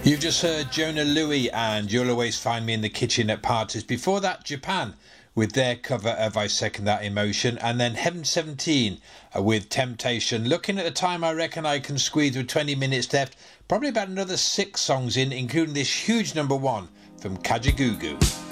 You've just heard Jona Lewie and You'll Always Find Me in the Kitchen at Parties. Before that, Japan with their cover of I Second That Emotion, and then Heaven 17 with Temptation. Looking at the time, I reckon I can squeeze with 20 minutes left, probably about another 6 songs in, including this huge number 1 from Kajagoogoo.